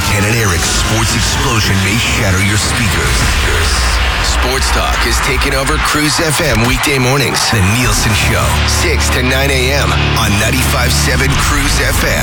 and an Eric sports explosion may shatter your speakers. Sports Talk is taking over Cruise FM weekday mornings. The Nielsen Show, 6 to 9 a.m. on 95.7 Cruise FM.